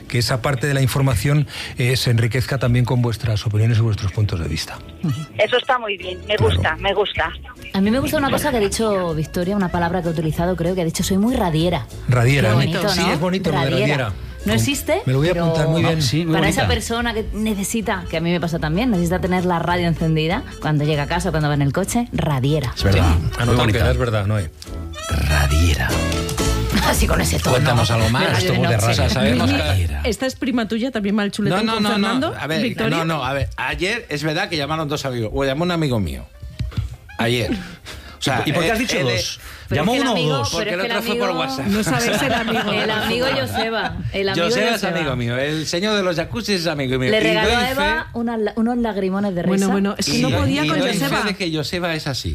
que esa parte de la información se enriquezca también con vuestras opiniones y vuestros puntos de vista. Eso está muy bien, me gusta. A mí me gusta una cosa que ha dicho Victoria, una palabra que he utilizado, creo que ha dicho, soy muy radiera. Radiera, qué bonito, ¿no? Sí, es bonito lo de radiera. No existe. Me lo voy a apuntar muy bien. Sí, muy para bonita. Esa persona que necesita, que a mí me pasa también, necesita tener la radio encendida cuando llega a casa, cuando va en el coche, radiera. Es verdad. Anotado que es verdad, no hay. Radiera. Así con ese tono. Cuéntanos algo más. De raza, sabemos que... ¿Esta es prima tuya también mal chuletón con Fernando? A ver, ¿Victoria? a ver, ayer es verdad que llamaron dos amigos, o llamó un amigo mío. Ayer. O sea, ¿y por qué has dicho dos? Pero ¿Llamó uno o dos? dos? Porque el otro fue por WhatsApp. No sabes el amigo. El amigo Joseba. Joseba es amigo mío. El señor de los jacuzzi es amigo mío. Le regaló a Eva unos lagrimones de risa. Bueno, es que no podía con Joseba. Y fe de que Joseba es así.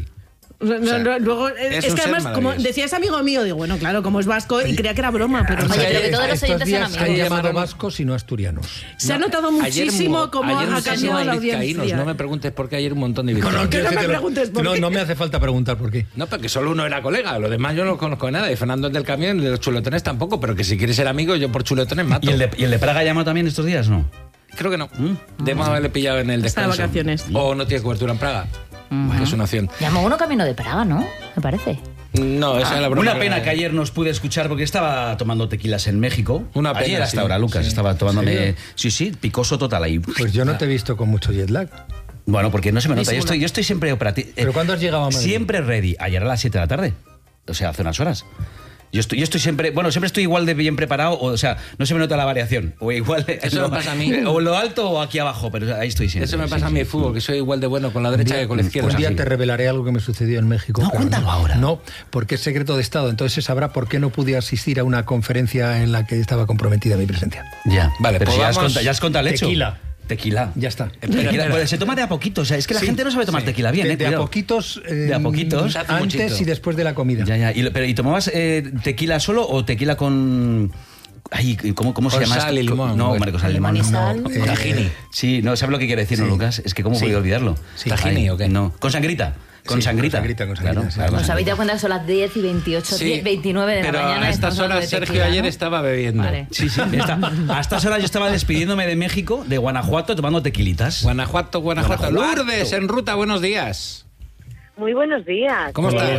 Luego, es que además, como decía ese amigo mío, digo, bueno, claro, como es vasco, y creía que era broma, pero Oye, pero que todos los oyentes son amigos. Han llamado vascos y no asturianos. Se ha notado muchísimo cómo ha cambiado la audiencia. No me preguntes por qué ayer un montón de vizcaínos. vizcaínos. No me preguntes por qué. No me hace falta preguntar por qué. No, porque solo uno era colega, los demás yo no conozco de nada. Y Fernando es del camión, de los chuletones tampoco, pero que si quieres ser amigo, yo por chuletones mato. ¿Y el de Praga llamó también estos días, no? Creo que no. Debemos haberle pillado en el descanso. Está de vacaciones. O no tiene cobertura en Praga. Que es una opción. Llamó uno camino de Praga, ¿no? Me parece. No, esa es la broma. Una pena que ayer nos pude escuchar porque estaba tomando tequilas en México. Una pena. Ayer hasta ahora, Lucas, estaba tomándome... Sí, picoso total ahí. Pues yo no te he visto con mucho jet lag. Bueno, porque no se me nota. Yo estoy siempre operativo. ¿Pero cuándo has llegado a Madrid? Siempre ready. Ayer a las 7 de la tarde. O sea, hace unas horas. Yo estoy siempre, siempre estoy igual de bien preparado, o sea, no se me nota la variación, o igual eso me pasa a mí, o lo alto o aquí abajo, pero ahí estoy siempre. Eso me pasa a mí de fútbol, que soy igual de bueno con la derecha que con la izquierda. Un día te revelaré algo que me sucedió en México. No, cuéntalo ahora. No, porque es secreto de Estado, entonces se sabrá por qué no pude asistir a una conferencia en la que estaba comprometida mi presencia. Ya, vale, pero pues ya has contado el hecho. Tequila. Ya está. Se toma de a poquito, o sea, es que la gente no sabe tomar tequila bien, de a poquitos. De a poquitos. Antes y después de la comida. Ya. ¿Y tomabas tequila solo o tequila con... Ay, ¿cómo se llama esto? Sal y limón. No, Marcos, sal y limón. Tajini. Sí, no, ¿sabes lo que quiere decir, ¿no, Lucas? Es que ¿cómo voy a olvidarlo? ¿Tajini o qué? No, con sangrita. Con sangrita. Claro. ¿Os habéis dado cuenta que son las 10 y 28, 29 de la mañana? Pero a estas horas Sergio ayer estaba bebiendo. Vale. Sí. A estas horas yo estaba despidiéndome de México, de Guanajuato, tomando tequilitas. Guanajuato. Lourdes, en ruta, buenos días. Muy buenos días. ¿Cómo estás?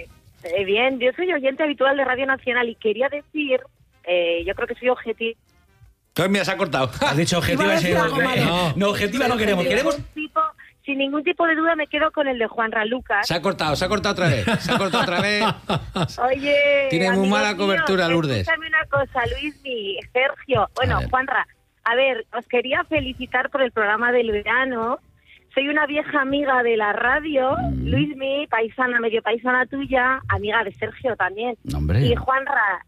Bien, yo soy oyente habitual de Radio Nacional y quería decir, yo creo que soy objetivo. Mira, se ha cortado. Has dicho objetiva. No, objetiva no queremos. Sin ningún tipo de duda me quedo con el de Juanra Lucas. Se ha cortado otra vez. Oye, tiene muy mala cobertura, Lourdes. Escúchame una cosa, Luismi, Sergio. Bueno, Juanra, a ver, os quería felicitar por el programa del verano. Soy una vieja amiga de la radio, Luismi, paisana, medio paisana tuya, amiga de Sergio también. Hombre. Y Juanra,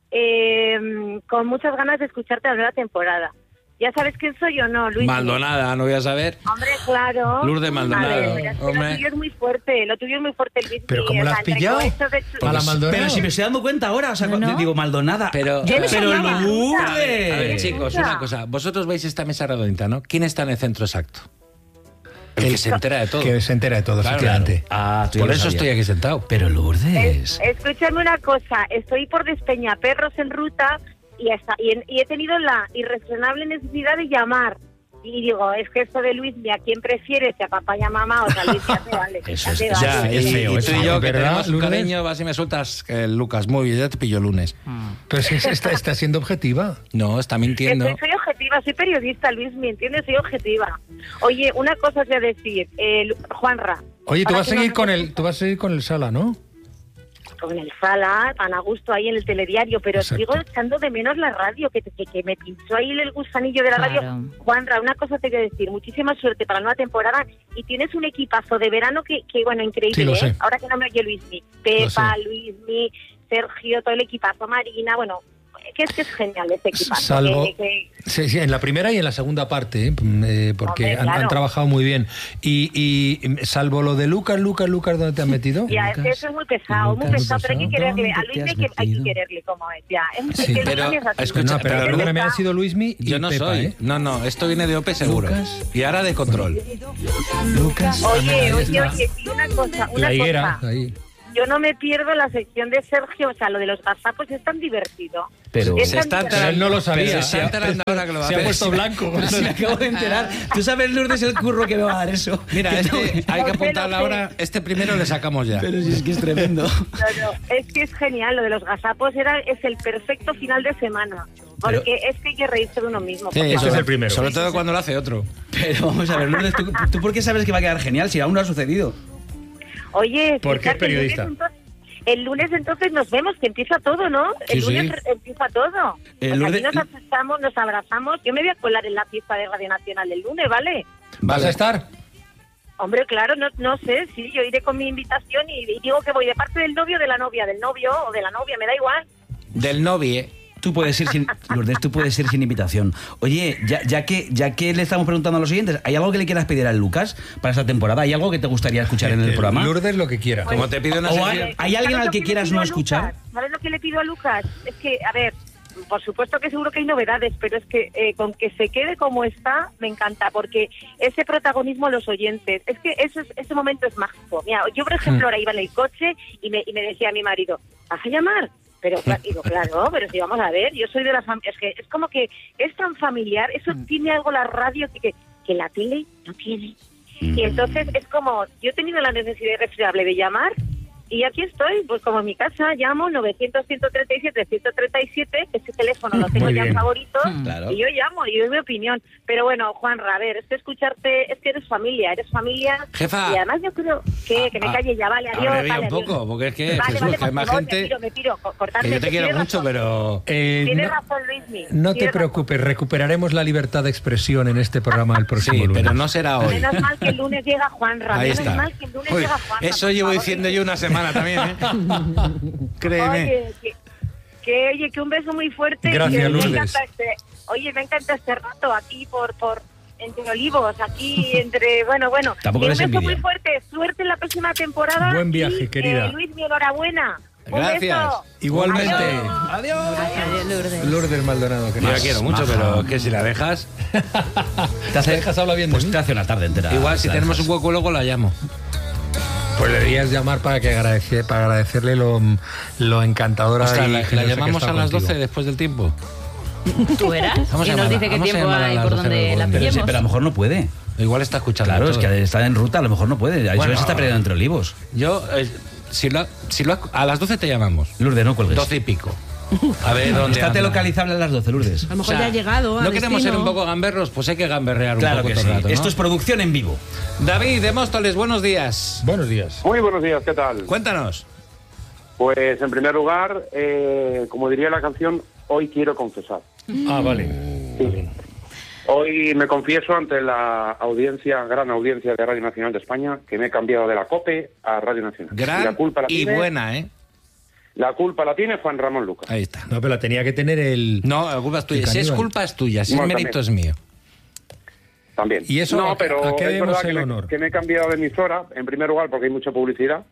con muchas ganas de escucharte la nueva temporada. ¿Ya sabes quién soy o no, Luis? Maldonada, no voy a saber. Hombre, claro. Lourdes Maldonado. Lo tuyo es muy fuerte, Luis. ¿Pero cómo lo has pillado? A la Maldonado. Pero si me estoy dando cuenta ahora, o sea, digo Maldonada. Pero Lourdes. A ver, chicos, una cosa. Vosotros veis esta mesa redonda, ¿no? ¿Quién está en el centro exacto? El que se entera de todo. Que se entera de todo, efectivamente. Por eso estoy aquí sentado. Pero Lourdes. Escúchame una cosa. Estoy por Despeñaperros en ruta y he tenido la irrefrenable necesidad de llamar. Y digo, es que esto de Luis, ¿a quién prefieres? ¿A papá y a mamá? O sea, Luis, ya te vale. Eso es feo. Y tú y yo, que tenemos un Lourdes? cariño, vas y me sueltas, Lucas, muy bien, ya te pillo el lunes. Pero si está siendo objetiva. No, está mintiendo. Soy objetiva, soy periodista, Luis, ¿me entiendes? Soy objetiva. Oye, una cosa os voy a decir, Juanra. Oye, tú vas a seguir con el Sala, ¿no? Con el Sala, tan a gusto ahí en el telediario, pero Exacto. sigo echando de menos la radio, que me pinchó ahí el gusanillo de la radio. Juanra, una cosa te quiero decir, muchísima suerte para la nueva temporada y tienes un equipazo de verano que bueno, increíble, sí, lo sé. Ahora que no me oye Luismi, Pepa, Luismi, Sergio, todo el equipazo, Marina, bueno, que es genial ese equipazo. Salvo, sí, en la primera y en la segunda parte, porque Hombre, claro. han trabajado muy bien. Y salvo lo de Lucas, ¿dónde te has metido? Ya, es que eso es muy pesado, pero hay que quererle. A Luis hay que quererle como es, ya. Sí, pero, escucha, pero perdóname, ha sido Luismi y yo no Pepa, soy. No, esto viene de OPE seguro. Lucas. Y ahora de control. Lucas. Oye, y una cosa. La higuera, ahí. Yo no me pierdo la sección de Sergio, o sea, lo de los gazapos es tan divertido. Pero es se está tan divertido. Él no lo sabía. Se está enterando ahora que lo va Se ha puesto blanco. Me acabo de enterar. Tú sabes, Lourdes, el curro que me va a dar eso. Mira, hay que apuntarlo ahora. Este primero le sacamos ya. Pero si es que es tremendo. No, es que es genial. Lo de los gazapos es el perfecto final de semana. Porque es que hay que reírse de uno mismo. Sí, eso es el primero. Sobre todo cuando lo hace otro. Pero vamos a ver, Lourdes, ¿tú por qué sabes que va a quedar genial si aún no ha sucedido? Oye, ¿por qué periodista? El lunes entonces nos vemos, que empieza todo, ¿no? El lunes empieza todo. Aquí nos asustamos, nos abrazamos. Yo me voy a colar en la fiesta de Radio Nacional el lunes, ¿vale? ¿Vas a estar? Hombre, claro, no sé, sí, yo iré con mi invitación y digo que voy de parte del novio, de la novia, del novio o de la novia, me da igual. Del novio. Tú puedes ir sin, Lourdes, tú puedes ir sin invitación. Oye, ya que le estamos preguntando a los oyentes, ¿hay algo que le quieras pedir a Lucas para esta temporada? ¿Hay algo que te gustaría escuchar en el programa? Lourdes, lo que quiera. Como te pido una sección. ¿Hay alguien al que quieras no escuchar? ¿Sabes lo que le pido a Lucas? Es que, a ver, por supuesto que seguro que hay novedades, pero es que con que se quede como está, me encanta, porque ese protagonismo a los oyentes, es que ese momento es mágico. Mira, yo, por ejemplo, ahora iba en el coche y me decía a mi marido, ¿vas a llamar? Pero digo, claro, pero si vamos a ver, yo soy de la familia, es que es como que es tan familiar, eso tiene algo la radio que la tele no tiene. Y entonces es como, yo he tenido la necesidad irrefrenable de llamar y aquí estoy, pues como en mi casa, llamo 900-137-137, ese teléfono lo tengo ya en favorito, y yo llamo y doy mi opinión. Pero bueno, Juanra, a ver, es que escucharte, es que eres familia, Jefa. Y además yo creo que me calle ya, vale, adiós. Vale, un poco, adiós. Porque es que, vale, Jesús, que hay más gente... Me tiro, cortarte, que yo te quiero mucho, razón. pero... Tienes razón, Luismi. No te preocupes, recuperaremos la libertad de expresión en este programa el próximo lunes. Pero no será hoy. Menos mal que el lunes llega Juanra, Ahí menos está. mal que el lunes llega Juanra. Eso llevo diciendo yo una semana también, ¿eh? Créeme. Oye, que un beso muy fuerte. Gracias, Lourdes. Me encanta este rato aquí entre olivos, aquí entre... Bueno. Tampoco les un beso envidia. muy fuerte, suerte en la próxima temporada. Buen viaje, querida. Luis, mi enhorabuena. Gracias. Un beso. Igualmente. Adiós. Lourdes. Lourdes Maldonado. Yo la quiero mucho, pero que si la dejas... ¿Te dejas hablar bien de Pues mí? te hace una tarde entera. Igual, si tenemos un hueco luego la llamo. Pues le deberías llamar para agradecerle lo encantadora. Ostras, y la generosa que llamamos está a las contigo. 12 después del tiempo. Tú verás. Vamos Y a nos llamarla, dice qué vamos a tiempo llamarla a hay las por 12 donde del la Golden. pillemos. Pero a lo mejor no puede. Igual está escuchando. Claro, es todo. que está en ruta, a lo mejor no puede. A Bueno, veces está perdiendo entre olivos. Yo, a las 12 te llamamos. Lourdes, no cuelgues. 12 y pico. A ver dónde Estate anda. localizable a las 12, Lourdes. A lo mejor ya ha llegado. ¿No a queremos ser destino. un poco gamberros? Pues hay que gamberrear Claro un poco que todo sí. el rato, ¿no? Esto es producción en vivo. David de Móstoles, buenos días. Buenos días. Muy buenos días, ¿qué tal? Cuéntanos. Pues en primer lugar, como diría la canción, hoy quiero confesar. Ah, vale. Sí. Hoy me confieso ante la gran audiencia de Radio Nacional de España que me he cambiado de la COPE a Radio Nacional. Gran la culpa la y tiene, buena, ¿eh? La culpa la tiene Juan Ramón Lucas. Ahí está. No, pero la tenía que tener el... No, la culpa es tuya. El Si es caníbal. culpa es tuya, si es Bueno, mérito también. es mío. También. ¿Y eso no, a qué pero es debemos verdad el que honor? que me he cambiado de emisora, en primer lugar porque hay mucha publicidad.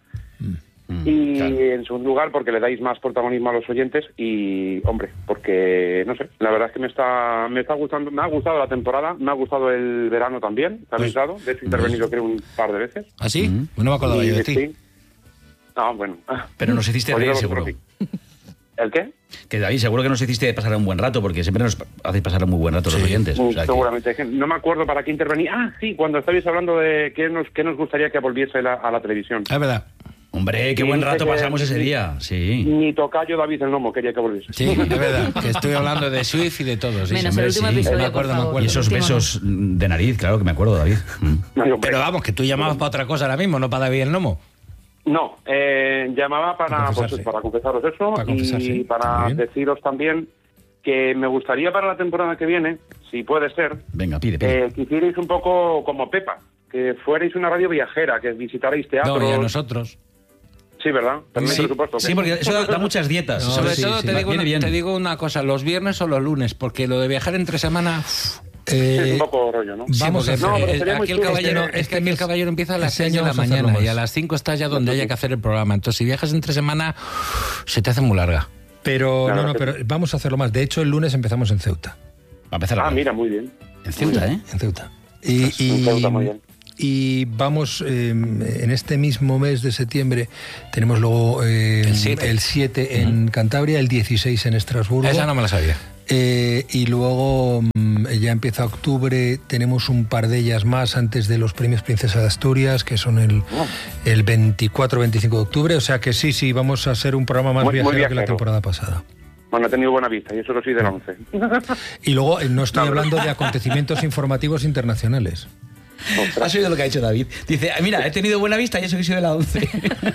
Y en segundo lugar porque le dais más protagonismo a los oyentes y, hombre, porque, no sé, la verdad es que me está gustando, me ha gustado la temporada, me ha gustado el verano también, ¿te has gustado? De hecho, he intervenido creo un par de veces. ¿Ah, sí? No me acordaba yo de ti. Sí. Ah, bueno. Pero nos hiciste Pues reír, yo seguro. creo que- ¿El qué? Que David, seguro que nos hiciste pasar un buen rato, porque siempre nos hacéis pasar un muy buen rato los oyentes. O sea que- Seguramente. Es que no me acuerdo para qué intervenir. Ah, sí, cuando estabais hablando de qué nos gustaría que volviese a la televisión. Es verdad. Hombre, qué Sí, buen dice rato que- pasamos ese día. Sí. Ni tocayo David el Gnomo quería que volviese. Sí, es verdad. Que estoy hablando de Swift y de todo. Sí, Menos hombre, el último sí. episodio, Me por acuerdo, me favor. acuerdo. Y esos Último, besos de nariz, claro que me acuerdo, David. No, hombre. Pero vamos, que tú llamabas para otra cosa ahora mismo, no para David el Gnomo. No, llamaba para confesaros eso Para confesarse. y para Muy bien. deciros también que me gustaría para la temporada que viene, si puede ser, Venga, pide. que hicierais un poco como Pepa, que fuerais una radio viajera, que visitarais teatros. No, y a nosotros. Sí, ¿verdad? También Sí. presupuesto. Sí, porque eso da muchas dietas. No, Sobre sí, todo sí. Viene bien. te digo una cosa, los viernes o los lunes, porque lo de viajar entre semana... Es un poco rollo, ¿no? Vamos a porque hacer... No, pero sería muy aquí el chulo. caballero, Este no- es que aquí el caballero empieza a las este 6 de año la vamos a hacerlo mañana y más. a las 5 estás ya donde haya que hacer el programa. Entonces, si viajas entre semana, se te hace muy larga. Pero Claro, no, que- pero vamos a hacerlo más. De hecho, el lunes empezamos en Ceuta. Va a empezar Ah, a mira, muy bien. En Ceuta, ¿eh? En Ceuta. En Ceuta, muy bien. Y vamos, en este mismo mes de septiembre, tenemos luego El 7. el 7 en Cantabria, el 16 en Estrasburgo. Esa no me la sabía. Y luego ya empieza octubre, tenemos un par de ellas más antes de los premios Princesa de Asturias, que son el 24-25 de octubre, o sea que sí, vamos a hacer un programa más viajero que la temporada pasada. Bueno, he tenido buena vista, y eso que soy de la 11. Y luego no estoy hablando de acontecimientos informativos internacionales. Has oído lo que ha dicho David. Dice, mira, he tenido buena vista y eso que soy de la 11.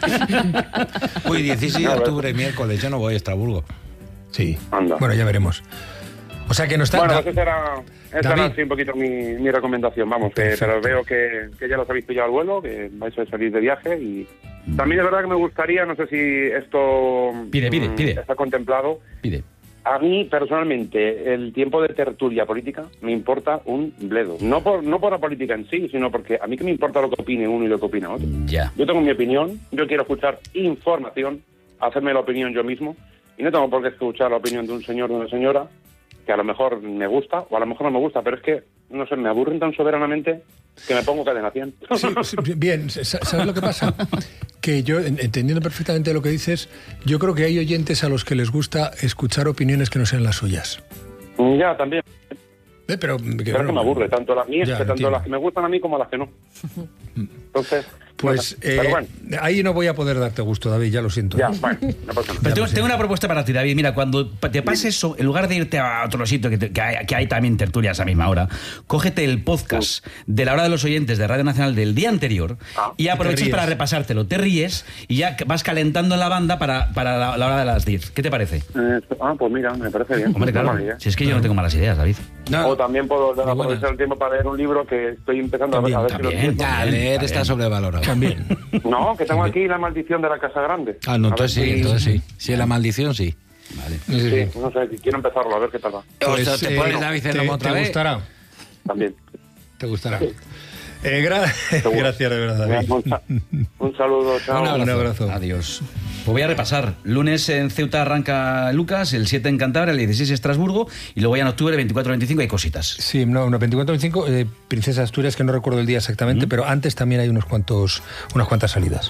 Uy, 16 de octubre, miércoles, yo no voy a Estrasburgo. Sí. Anda. Bueno, ya veremos. O sea que no está... Bueno, esa era sí, un poquito mi recomendación, vamos, pero veo que ya los habéis pillado al vuelo, que vais a salir de viaje y... También es verdad que me gustaría, no sé si esto pide. está contemplado. Pide. A mí, personalmente, el tiempo de tertulia política me importa un bledo. No por la política en sí, sino porque a mí que me importa lo que opine uno y lo que opina otro. Ya. Yo tengo mi opinión, yo quiero escuchar información, hacerme la opinión yo mismo, y no tengo por qué escuchar la opinión de un señor o de una señora, que a lo mejor me gusta o a lo mejor no me gusta, pero es que, no sé, me aburren tan soberanamente que me pongo cadena 100. Sí, bien, ¿sabes lo que pasa? Que yo, entendiendo perfectamente lo que dices, yo creo que hay oyentes a los que les gusta escuchar opiniones que no sean las suyas. Ya, también. Pero que me aburre, tanto las mías, tanto las que me gustan a mí como las que no. Entonces... Pues bueno. Ahí no voy a poder darte gusto, David, ya lo siento. Ya, bueno, no pasa nada. Pero tengo una propuesta para ti, David. Mira, cuando te pase eso, en lugar de irte a otro sitio, que hay también tertulias a misma hora, cógete el podcast de la hora de los oyentes de Radio Nacional del día anterior y aprovechas para repasártelo. Te ríes y ya vas calentando en la banda para la hora de las 10. ¿Qué te parece? Pues mira, me parece bien. Hombre, claro. Si es que yo no tengo malas ideas, David. No. O también puedo aprovechar el tiempo para leer un libro que estoy empezando a ver si lo entiendo. Ya, leer está sobrevalorado. También. No, que tengo aquí La maldición de la Casa Grande. Entonces sí. Sí, La maldición sí. Vale. Sí, no sé, quiero empezarlo, a ver qué tal va. Pues, ¿te pones David en otra vez? ¿Te gustará? También. ¿Te gustará? Sí. Gracias, de verdad, David. Un saludo, chao. Un abrazo. Adiós. Pues voy a repasar. Lunes en Ceuta arranca Lucas, el 7 en Cantabria, el 16 en Estrasburgo y luego ya en octubre, 24-25 hay cositas. Sí, 24-25, Princesa de Asturias, que no recuerdo el día exactamente, pero antes también hay unas cuantas salidas.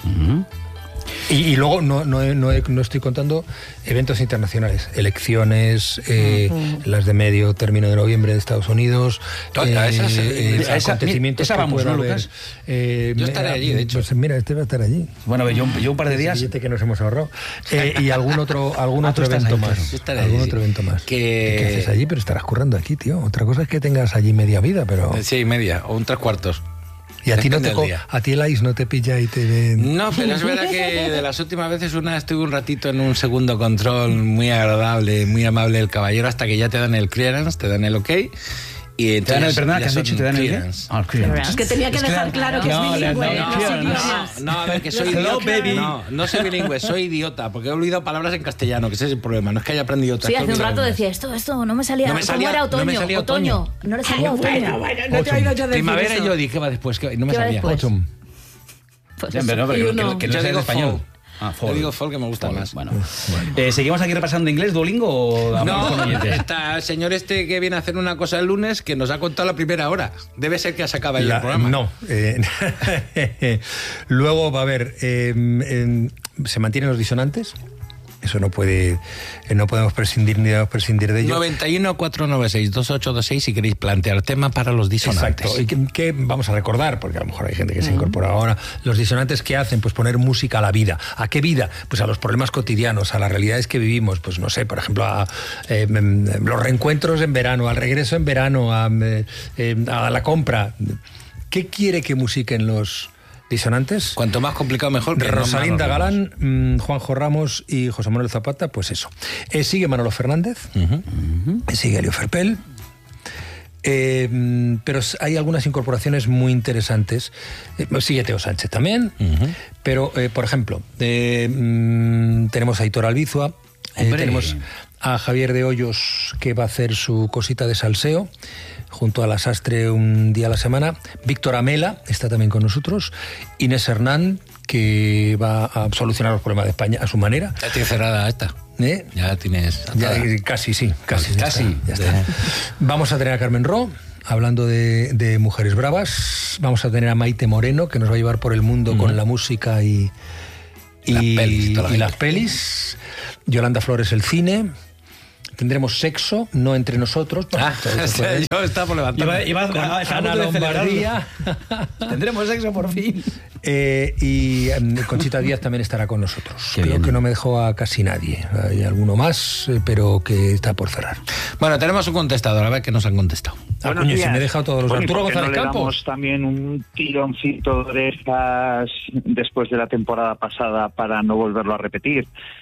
Y luego no estoy contando eventos internacionales, elecciones, las de medio término de noviembre de Estados Unidos, acontecimientos esa que vamos, pueda ¿no, haber. Lucas? Yo estaré allí, de hecho. Pues mira, este va a estar allí. Bueno, yo un par de días. El que nos hemos ahorrado. Y algún otro evento ahí, más. claro. Yo estaré Algún allí, otro evento más. ¿Qué haces allí? Pero estarás currando aquí, tío. Otra cosa es que tengas allí media vida, pero... Sí, media, o un 3/4. Y a ti el ICE no te pilla y te ven... No, pero es verdad que de las últimas veces estuve un ratito en un segundo control muy agradable, muy amable el caballero, hasta que ya te dan el clearance, te dan el ok. Y te dan el perdón, que has dicho, te dan el clearance. Es que tenía que dejar claro que es bilingüe. No, a ver, que soy idiota. No soy bilingüe, soy idiota, porque he olvidado palabras en castellano, que ese es el problema, no es que haya aprendido otras. Sí, hace un rato decía, esto no me salía. ¿Cómo era otoño? No me salía otoño. No le salía otoño. No te he oído yo decir Primavera eso. yo dije, va después, que no me salía. Autumn. Pues que no yo es digo español. Yo digo folk, que me gusta más. Bueno. ¿Seguimos aquí repasando inglés, Duolingo o vamos con oyentes? Está el señor que viene a hacer una cosa el lunes que nos ha contado la primera hora. Debe ser que se acaba ya el programa. No. Luego va a haber... ¿se mantienen los disonantes? Eso no podemos prescindir ni debemos prescindir de ello. 91 496 2826 si queréis plantear tema para los disonantes. Exacto. ¿Y qué vamos a recordar? Porque a lo mejor hay gente que se incorpora ahora. Los disonantes, ¿qué hacen? Pues poner música a la vida. ¿A qué vida? Pues a los problemas cotidianos, a las realidades que vivimos. Pues no sé, por ejemplo, a los reencuentros en verano, al regreso en verano, a la compra. ¿Qué quiere que musiquen los disonantes? Cuanto más complicado mejor. Rosalinda Galán, Juanjo Ramos y José Manuel Zapata, pues eso. Sigue Manolo Fernández, sigue Elio Ferpel, pero hay algunas incorporaciones muy interesantes. Sigue Teo Sánchez también, pero, por ejemplo, tenemos a Aitor Albizua, tenemos a Javier de Hoyos, que va a hacer su cosita de salseo, junto a la Sastre un día a la semana. Víctor Amela está también con nosotros. Inés Hernán, que va a solucionar los problemas de España a su manera. Ya tienes cerrada esta. Ya tienes... Casi. Ya está. Vamos a tener a Carmen Ro, hablando de mujeres bravas. Vamos a tener a Maite Moreno, que nos va a llevar por el mundo con la música y las pelis. Yolanda Flores, el cine. tendremos sexo, no entre nosotros. Yo estaba por levantar. Ana Lombardía. Tendremos sexo por fin. Y Conchita Díaz también estará con nosotros. Creo que no me dejó a casi nadie. Hay alguno más, pero que está por cerrar. Bueno, tenemos un contestador, a ver qué nos han contestado. Coño, si me he dejado todos los... Arturo González Campos. Le damos también un tironcito de orejas después de la temporada pasada para no volverlo a repetir.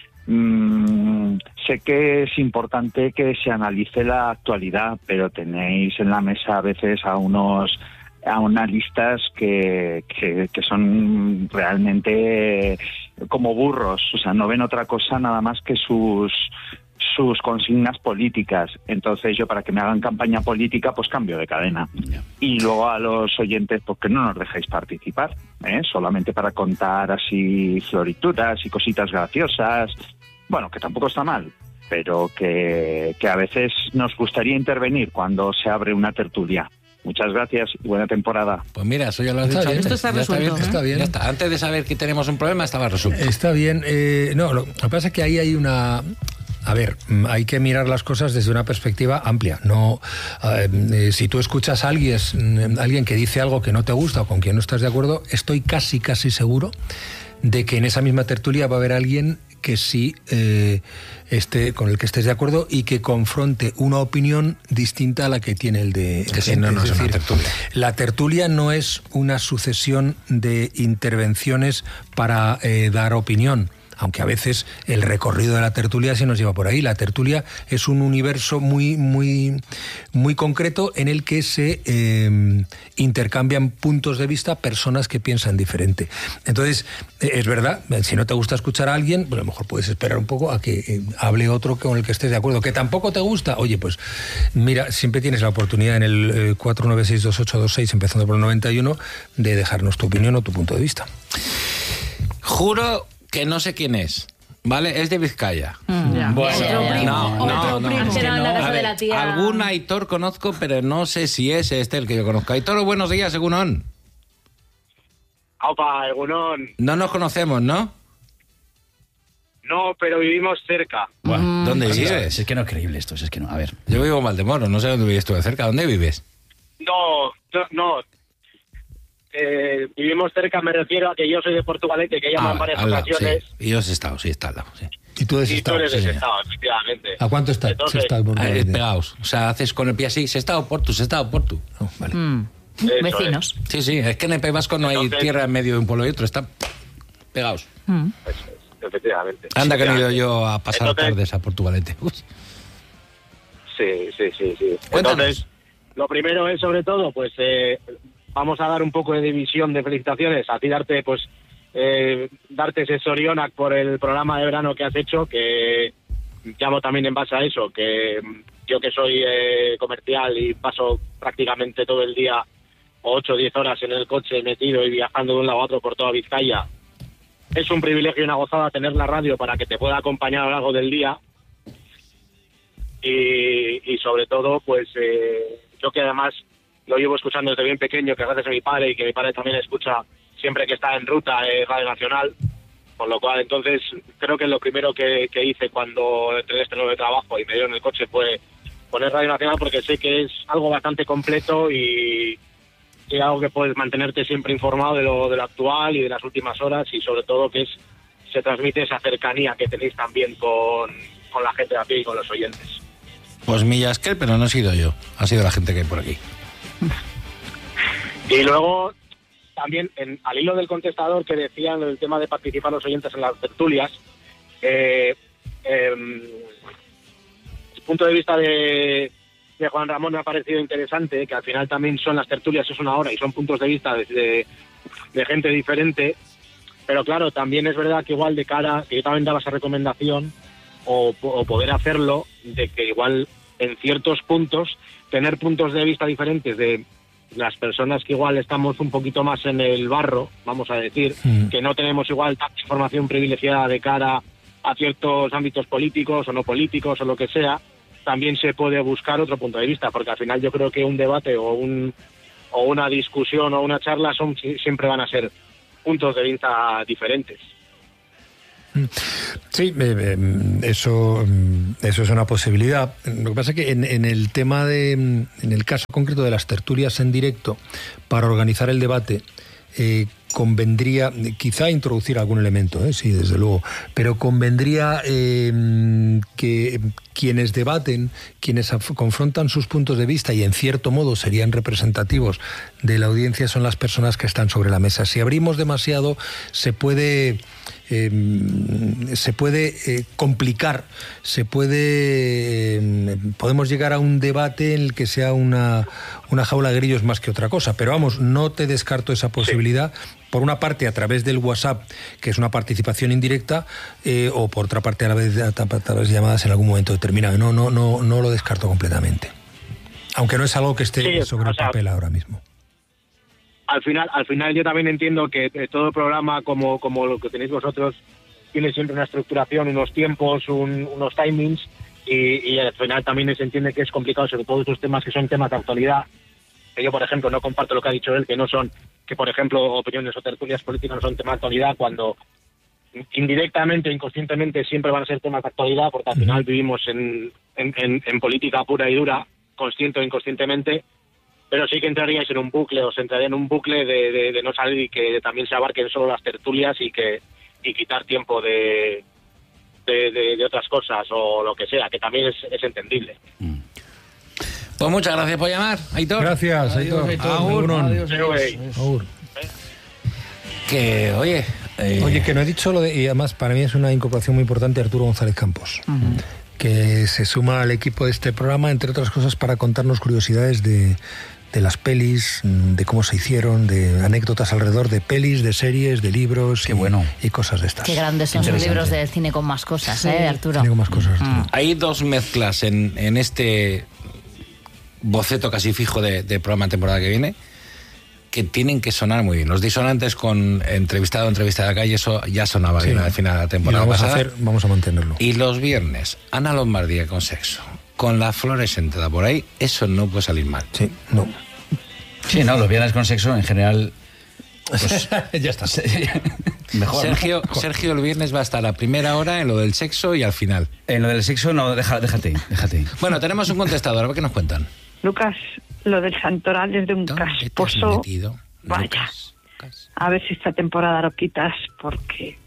Sé que es importante que se analice la actualidad, pero tenéis en la mesa a veces a unas listas que son realmente como burros, o sea, no ven otra cosa nada más que sus consignas políticas. Entonces yo, para que me hagan campaña política, pues cambio de cadena. Y luego a los oyentes, pues que no nos dejáis participar, solamente para contar así florituras y cositas graciosas. Bueno, que tampoco está mal, pero que a veces nos gustaría intervenir cuando se abre una tertulia. Muchas gracias y buena temporada. Pues mira, eso ya lo has dicho. Esto está resuelto. Está bien. Ya está. Antes de saber que tenemos un problema, estaba resuelto. Está bien. No, lo que pasa es que ahí hay una... A ver, hay que mirar las cosas desde una perspectiva amplia. No, si tú escuchas a alguien que dice algo que no te gusta o con quien no estás de acuerdo, estoy casi seguro de que en esa misma tertulia va a haber alguien que sí con el que estés de acuerdo y que confronte una opinión distinta a la que tiene el de... Que si no, no es una tertulia. La tertulia no es una sucesión de intervenciones para dar opinión, aunque a veces el recorrido de la tertulia se nos lleva por ahí. La tertulia es un universo muy concreto en el que se intercambian puntos de vista personas que piensan diferente. Entonces, es verdad, si no te gusta escuchar a alguien, pues a lo mejor puedes esperar un poco a que hable otro con el que estés de acuerdo. Que tampoco te gusta, oye, pues mira, siempre tienes la oportunidad en el 4962826, empezando por el 91, de dejarnos tu opinión o tu punto de vista. Juro que no sé quién es, ¿vale? Es de Vizcaya. Bueno, A ver, algún Aitor conozco, pero no sé si es este el que yo conozco. Aitor, buenos días, Egunon. Aupa, Egunon. No nos conocemos, ¿no? No, pero vivimos cerca. Bueno, ¿dónde vives? Es que no es creíble esto, es que no. A ver. Yo vivo en Valdemoro, no sé dónde vives tú de cerca. ¿Dónde vives? No. Vivimos cerca, me refiero a que yo soy de Portugalete, que llaman varias ocasiones. Sí. Y yo he estado, sí, está al lado, sí. Y tú eres de Sestao, efectivamente. ¿A cuánto está? Entonces, pegados. O sea, haces con el pie así, Sestao, Portu. Oh, vale. Vecinos. Sí, es que en el País Vasco no hay tierra en medio de un pueblo y otro, están pegados. Efectivamente. Anda que no he ido yo a pasar tardes a Portugalete. Sí. Cuéntanos. Entonces, lo primero es, sobre todo, pues vamos a dar un poco de división de felicitaciones a ti, darte ese sorionak por el programa de verano que has hecho, que llamo también en base a eso, que yo que soy comercial y paso prácticamente todo el día 8 o 10 horas en el coche metido y viajando de un lado a otro por toda Vizcaya, es un privilegio y una gozada tener la radio para que te pueda acompañar a lo largo del día y sobre todo, pues yo que además lo llevo escuchando desde bien pequeño, que gracias a mi padre, y que mi padre también escucha siempre que está en ruta Radio Nacional, con lo cual entonces creo que lo primero que hice cuando entré en este nuevo trabajo y me dieron el coche fue poner Radio Nacional, porque sé que es algo bastante completo y algo que puedes mantenerte siempre informado de lo actual y de las últimas horas, y sobre todo que se transmite esa cercanía que tenéis también con la gente de a pie y con los oyentes. Pues Millasquel, pero no he sido yo, ha sido la gente que hay por aquí. Y luego también al hilo del contestador que decían el tema de participar los oyentes en las tertulias, el punto de vista de Juan Ramón me ha parecido interesante, que al final también son las tertulias, es una hora y son puntos de vista de gente diferente, pero claro, también es verdad que igual de cara, que yo también daba esa recomendación o poder hacerlo, de que igual en ciertos puntos tener puntos de vista diferentes de las personas que igual estamos un poquito más en el barro, vamos a decir, que no tenemos igual tanta información privilegiada de cara a ciertos ámbitos políticos o no políticos o lo que sea, también se puede buscar otro punto de vista, porque al final yo creo que un debate o una discusión o una charla siempre van a ser puntos de vista diferentes. Sí, eso es una posibilidad. Lo que pasa es que en el tema en el caso concreto de las tertulias en directo, para organizar el debate, convendría quizá introducir algún elemento, sí, desde luego, pero convendría que quienes debaten, quienes confrontan sus puntos de vista y en cierto modo serían representativos de la audiencia, son las personas que están sobre la mesa. Si abrimos demasiado se puede complicar, podemos llegar a un debate en el que sea una jaula de grillos más que otra cosa, pero vamos, no te descarto esa posibilidad, por una parte a través del WhatsApp, que es una participación indirecta, o por otra parte a través de llamadas en algún momento determinado. No lo descarto completamente, aunque no es algo que esté sobre el papel ahora mismo. Al final yo también entiendo que todo programa como lo que tenéis vosotros tiene siempre una estructuración, unos tiempos, unos timings, y al final también se entiende que es complicado, sobre todo esos temas que son temas de actualidad, que yo, por ejemplo, no comparto lo que ha dicho él, que por ejemplo, opiniones o tertulias políticas no son temas de actualidad, cuando indirectamente, inconscientemente, siempre van a ser temas de actualidad, porque al final vivimos en política pura y dura, consciente o inconscientemente. Pero sí que entraríais en un bucle, o se entraría en un bucle de no salir y que también se abarquen solo las tertulias y quitar tiempo de otras cosas o lo que sea, que también es entendible. Pues muchas gracias por llamar, Aitor. Gracias, Aitor. Agur. Que, oye, que no he dicho lo de... Y además para mí es una incorporación muy importante, Arturo González Campos. Que se suma al equipo de este programa, entre otras cosas, para contarnos curiosidades de las pelis, de cómo se hicieron, de anécdotas alrededor de pelis, de series, de libros. Qué bueno. Y cosas de estas. Qué grandes son sus libros de cine con más cosas, Arturo. Cine con más cosas, Arturo. Hay dos mezclas en este boceto casi fijo de programa temporada que viene, que tienen que sonar muy bien. Los disonantes con entrevistado de calle, eso ya sonaba bien al final de la temporada pasada. Vamos a mantenerlo. Y los viernes, Ana Lombardía con sexo, con la flores sentada por ahí, eso no puede salir mal. Sí, no. Sí, no, los viernes con sexo en general... Pues, ya está. Mejor, Sergio el viernes va a estar a primera hora en lo del sexo y al final. En lo del sexo no, déjate. Bueno, tenemos un contestador, a ver qué nos cuentan. Lucas, lo del santoral es de un casposo. Vaya. Lucas. A ver si esta temporada lo quitas, porque...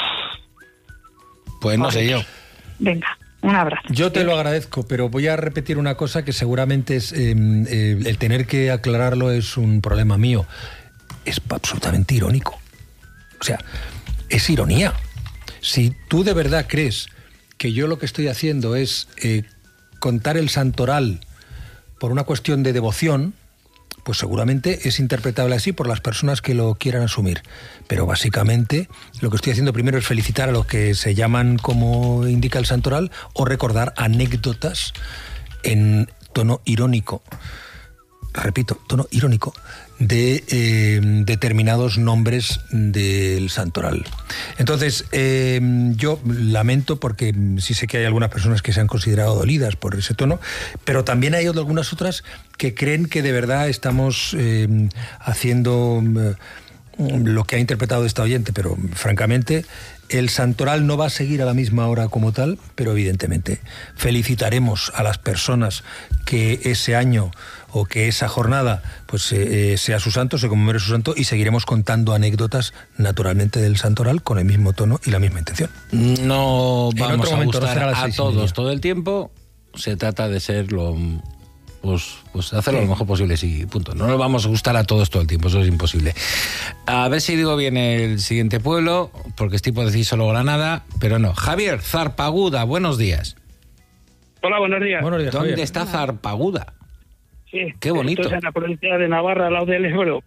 Pues no sé yo. Venga, un abrazo. Yo te lo agradezco, pero voy a repetir una cosa que seguramente es el tener que aclararlo es un problema mío. Es absolutamente irónico. O sea, es ironía. Si tú de verdad crees que yo lo que estoy haciendo es contar el santoral por una cuestión de devoción, pues seguramente es interpretable así por las personas que lo quieran asumir. Pero básicamente lo que estoy haciendo primero es felicitar a los que se llaman como indica el santoral o recordar anécdotas en tono irónico. Repito, tono irónico de determinados nombres del santoral. Entonces, yo lamento porque sí sé que hay algunas personas que se han considerado dolidas por ese tono, pero también hay algunas otras que creen que de verdad estamos haciendo lo que ha interpretado esta oyente, pero francamente el santoral no va a seguir a la misma hora como tal, pero evidentemente felicitaremos a las personas que ese año o que esa jornada pues sea su santo, se conmemore su santo, y seguiremos contando anécdotas naturalmente del santoral con el mismo tono y la misma intención. No vamos a gustar a todos todo el tiempo, se trata de ser pues hacerlo lo mejor posible, sí, punto. No nos vamos a gustar a todos todo el tiempo, eso es imposible. A ver si digo bien el siguiente pueblo, porque es tipo decir solo Granada, pero no. Javier, Zarpaguda, buenos días. Hola, buenos días. ¿Dónde Javier. está Zarpaguda? Sí, qué bonito. Esto es en la provincia de Navarra, al lado del Ebro.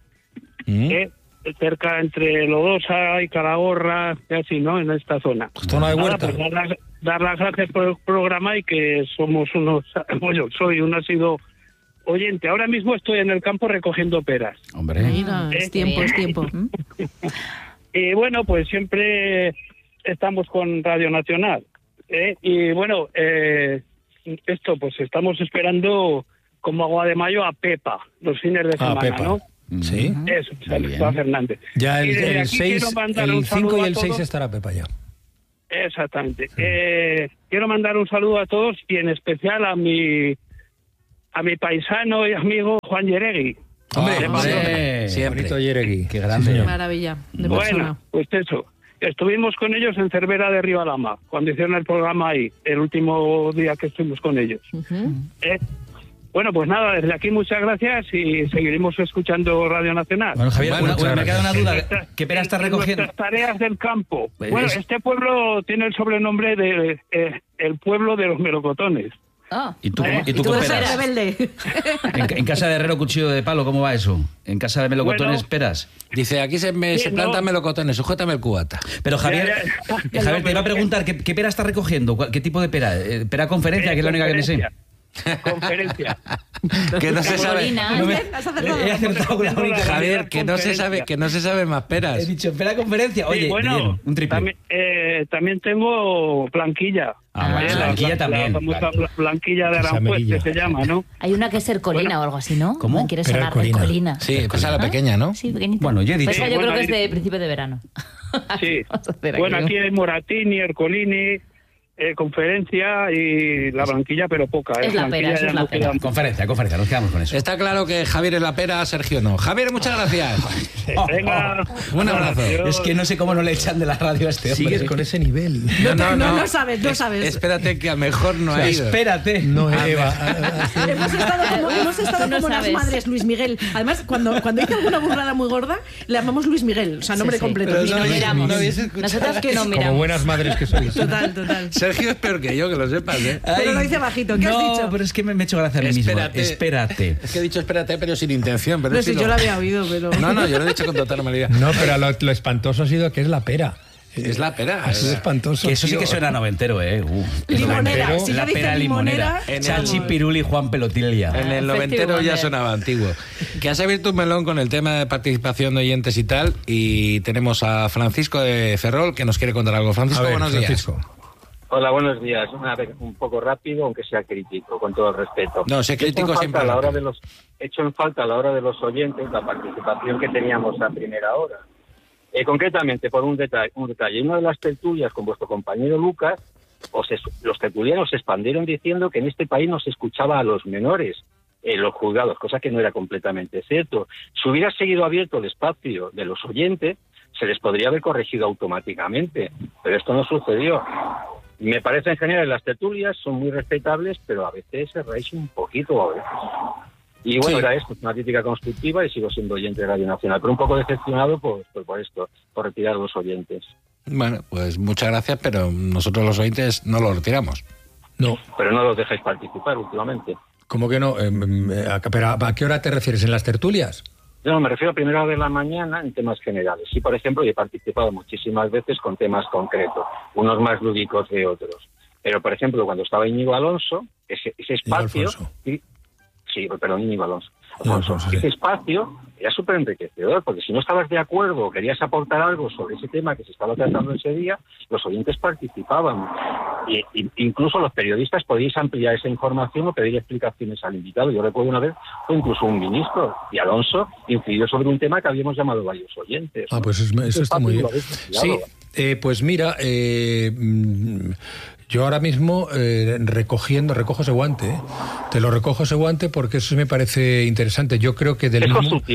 Cerca entre Lodosa y Calahorra, así, ¿no? En esta zona. Zona de huerta. Pues dar las gracias por el programa y que somos unos... Bueno, soy un asiduo oyente. Ahora mismo estoy en el campo recogiendo peras. Hombre. Mira, es tiempo. Y bueno, pues siempre estamos con Radio Nacional. Y bueno, esto pues estamos esperando como agua de mayo a Pepa, los fines de semana, Pepa. ¿no? Sí. Eso, Fernández. Ya el 5 y el 6 6 estará Pepa ya. Exactamente. Quiero mandar un saludo a todos y en especial a mi paisano y amigo Juan Yeregui. Hombre, siempre. Yeregui. Qué grande. Sí, maravilla. Bueno, pues eso. Estuvimos con ellos en Cervera de Ribalama, cuando hicieron el programa ahí, el último día que estuvimos con ellos. Bueno, pues nada, desde aquí muchas gracias y seguiremos escuchando Radio Nacional. Bueno, Javier, me queda una duda. ¿Qué pera estás recogiendo? Nuestras tareas del campo. Bueno, este pueblo tiene el sobrenombre de el pueblo de los melocotones. ¿Y tú peras? En casa de herrero cuchillo de palo, ¿cómo va eso? ¿En casa de melocotones peras? Dice, aquí se plantan melocotones, sujétame el cubata. Pero Javier, te iba a preguntar, ¿qué pera estás recogiendo? ¿Qué tipo de pera? ¿Pera conferencia, que es la única que me sé? Conferencia. Que no se sabe. He acertado con la única. Javier, que no se sabe más peras. He dicho, pera conferencia. Oye, bueno, un triple. También tengo blanquilla. Blanquilla también. La famosa blanquilla de Aranjuez, que se llama, ¿no? Hay una que es ercolina o algo así, ¿no? ¿Cómo? ¿Quieres sonar? Ercolina. Sí, esa la pequeña, ¿no? Sí, pequeñita. Bueno, yo he dicho. Esa yo creo que es de principio de verano. Sí. Bueno, aquí hay Moratini, Ercolini, conferencia y la blanquilla, pero poca. Es la pera, es la pera. Conferencia, nos quedamos con eso. Está claro que Javier es la pera, Sergio no. Javier, muchas gracias. Venga. Un abrazo. Es que no sé cómo no le echan de la radio a este hombre. Sigues con ese nivel. No sabes. Espérate que a lo mejor no ha ido. Espérate. No, Eva. Hemos estado como las madres, Luis Miguel. Además, cuando hice alguna burrada muy gorda, le llamamos Luis Miguel, o sea, nombre completo. Y no miramos. Nosotras que no miramos. Como buenas madres que sois. Total. Sergio es peor que yo, que lo sepas, ¿eh? Pero lo dice bajito. ¿Qué has dicho? No, pero es que me he hecho gracia a mí mismo. Espérate. Es que he dicho espérate, pero sin intención. Pero no sé, yo lo había oído, pero... No, yo lo he dicho con total normalidad. No, pero lo espantoso ha sido que es la pera. Es la pera. Ha sido espantoso. Que eso sí que suena noventero, Limonera. Si la pera limonera. Chachi Piruli, Juan Pelotilia. En el noventero ya sonaba antiguo. Que has abierto un melón con el tema de participación de oyentes y tal. Y tenemos a Francisco de Ferrol que nos quiere contar algo. Francisco, buenos días. Hola, buenos días. Un poco rápido, aunque sea crítico, con todo el respeto. No, sé crítico siempre. Hecho en falta a la hora de los oyentes la participación que teníamos a primera hora. Concretamente, por un detalle. En una de las tertulias con vuestro compañero Lucas, los tertulianos se expandieron diciendo que en este país no se escuchaba a los menores en los juzgados, cosa que no era completamente cierto. Si hubiera seguido abierto el espacio de los oyentes, se les podría haber corregido automáticamente, pero esto no sucedió. Me parece en general las tertulias son muy respetables, pero a veces se reís un poquito a veces. Y bueno, era esto, una crítica constructiva y sigo siendo oyente de Radio Nacional, pero un poco decepcionado por esto, por retirar los oyentes. Bueno, pues muchas gracias, pero nosotros los oyentes no los retiramos. No. Pero no los dejáis participar últimamente. ¿Cómo que no? Pero ¿a qué hora te refieres? ¿En las tertulias? No, me refiero a primera hora de la mañana en temas generales. Sí, por ejemplo, yo he participado muchísimas veces con temas concretos, unos más lúdicos que otros. Pero, por ejemplo, cuando estaba Íñigo Alonso, ese espacio... Íñigo Alonso. Ese espacio era súper enriquecedor, porque si no estabas de acuerdo o querías aportar algo sobre ese tema que se estaba tratando ese día, los oyentes participaban. Y incluso los periodistas podíais ampliar esa información o pedir explicaciones al invitado. Yo recuerdo una vez, fue incluso un ministro, y Alonso incidió sobre un tema que habíamos llamado varios oyentes. Ah, pues eso está muy bien. Sí, pues mira... Yo ahora mismo recojo ese guante. Te lo recojo ese guante porque eso me parece interesante. Yo creo que del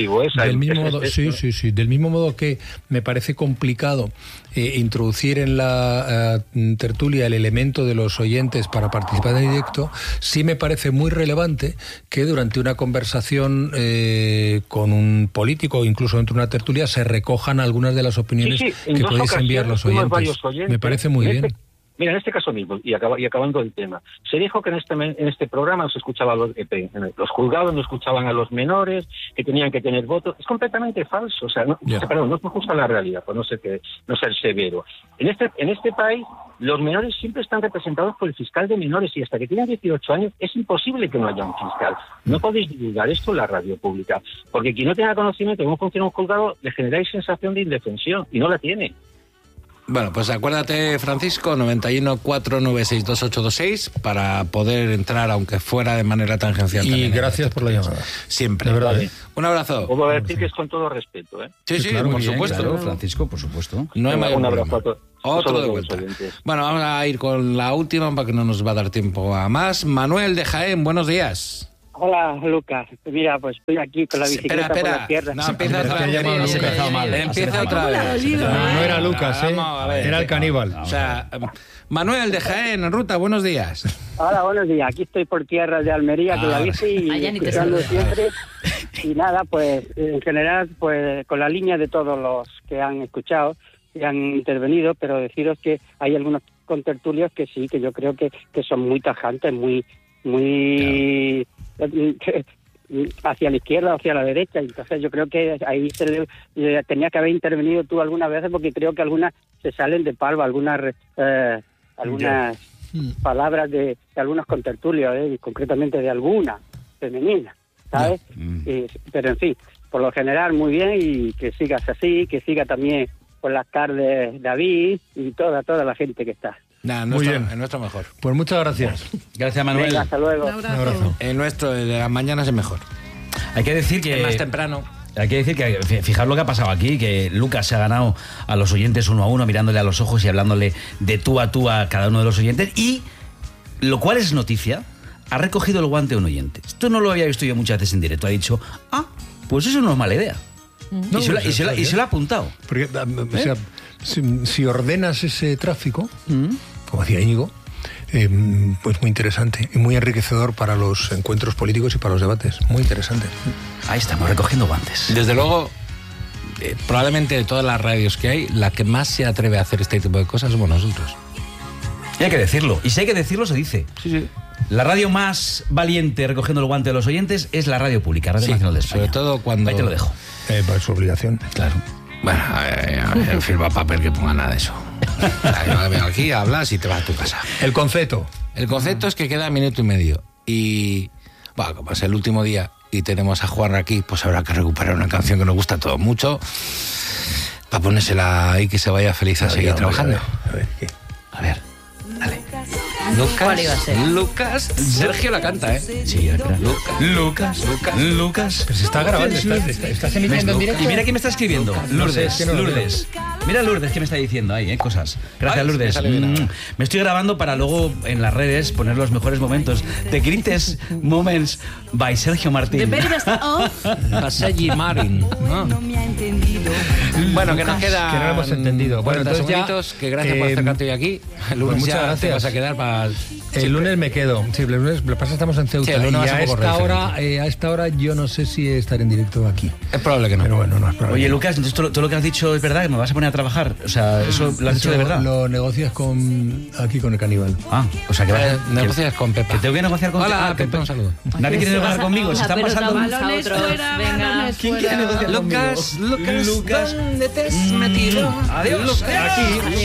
mismo modo que me parece complicado introducir en la tertulia el elemento de los oyentes para participar en directo, sí me parece muy relevante que durante una conversación con un político o incluso dentro de una tertulia se recojan algunas de las opiniones que podéis enviar los oyentes. Me parece muy bien. Mira, en este caso mismo, y acabando el tema, se dijo que en este programa se escuchaba los juzgados no escuchaban a los menores, que tenían que tener votos. Es completamente falso. O sea, no es justa la realidad, por no ser severo. En este país, los menores siempre están representados por el fiscal de menores y hasta que tienen 18 años es imposible que no haya un fiscal. No podéis divulgar esto en la radio pública, porque quien no tenga conocimiento de cómo funciona un juzgado le generáis sensación de indefensión y no la tiene. Bueno, pues acuérdate, Francisco, 91 496 2826 para poder entrar, aunque fuera de manera tangencial. Y gracias por la llamada. Siempre. De verdad. Un abrazo. Puedo decir que es con todo respeto, ¿eh? Sí, claro, por bien, supuesto. Claro, Francisco, por supuesto. No hay mayor un abrazo problema. a todos. Otro de vuelta. Bueno, vamos a ir con la última porque no nos va a dar tiempo a más. Manuel de Jaén, buenos días. Hola, Lucas. Mira, pues estoy aquí con la bicicleta por la tierra. No, empieza otra vez. Empieza otra vez. No era Lucas, era el caníbal. O sea, Manuel de Jaén, en ruta, buenos días. Hola, buenos días. Aquí estoy por tierra de Almería con la bici y escuchando siempre. Y nada, pues en general, pues con la línea de todos los que han escuchado y han intervenido, pero deciros que hay algunos contertulios que sí, que yo creo que son muy tajantes, muy hacia la izquierda o hacia la derecha, entonces yo creo que ahí tenía que haber intervenido tú algunas veces, porque creo que algunas se salen de palma, algunas palabras de algunos contertulios, concretamente de alguna femenina, ¿sabes? Pero en fin, por lo general muy bien, y que sigas así, que siga también por las tardes David y toda la gente que está. Muy bien. El nuestro mejor. Pues muchas gracias. Gracias, Manuel. Venga, hasta luego. Un abrazo. El nuestro de las mañanas es mejor. Hay que decir que... Es más temprano. Hay que decir que, fijaos lo que ha pasado aquí, que Lucas se ha ganado a los oyentes uno a uno, mirándole a los ojos y hablándole de tú a cada uno de los oyentes, y, lo cual es noticia, ha recogido el guante a un oyente. Esto no lo había visto yo muchas veces en directo. Ha dicho, pues eso no es mala idea. No, y se lo ha apuntado. Porque, o sea, si ordenas ese tráfico, como decía Íñigo, pues muy interesante y muy enriquecedor para los encuentros políticos y para los debates. Muy interesante. Ahí estamos, recogiendo guantes. Desde luego, probablemente de todas las radios que hay, la que más se atreve a hacer este tipo de cosas somos nosotros. Y hay que decirlo. Y si hay que decirlo, se dice. Sí. La radio más valiente recogiendo el guante de los oyentes es la radio pública, Radio Nacional de España. Sobre todo cuando... Ahí te lo dejo. Por su obligación. Claro. Bueno, el firma papel que ponga nada de eso. Yo vengo aquí, hablas y te vas a tu casa. El concepto. El concepto es que queda minuto y medio. Y, bueno, como es el último día y tenemos a Juan aquí, pues habrá que recuperar una canción que nos gusta a todos mucho, para ponérsela ahí, que se vaya feliz a seguir trabajando. A ver, dale. Lucas, Sergio la canta, ¿eh? Sí, Lucas. Pero se está grabando, estás emitiendo en directo. Y mira quién me está escribiendo. Lourdes. Mira Lourdes que me está diciendo ahí, cosas. Gracias, Lourdes. Me estoy grabando para luego en las redes poner los mejores momentos. The Greatest Moments by Sergio Martín. The very best of Sergi Marin. Bueno, que nos queda... Que no lo hemos entendido. Bueno, entonces segunditos, que gracias por acercarte hoy aquí. El lunes muchas gracias. Te vas a quedar para... El lunes me quedo. Sí, el lunes, lo que pasa es que estamos en Ceuta. Sí, y a esta hora yo no sé si estaré en directo aquí. Es probable que no. Pero bueno, no es probable. Oye, Lucas, entonces todo lo que has dicho es verdad, que me vas a poner a trabajar. O sea, eso lo has dicho de verdad. Lo negocias aquí con el caníbal. O sea, que negocias con Pepa. Que tengo que negociar con Hola, Pepa, un saludo. Nadie quiere negociar conmigo, se están pasando balones fuera, balones ¿Quién quiere negociar conmigo? Lucas, ¿dónde te has metido? Adiós. Aquí.